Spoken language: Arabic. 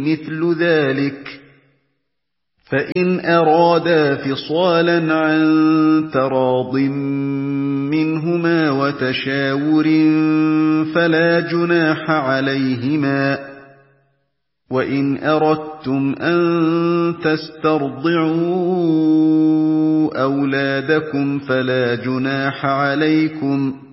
مثل ذلك فإن أرادا فصالا عن تراض منهما وتشاور فلا جناح عليهما وإن أردتم أن تسترضعوا أولادكم فلا جناح عليكم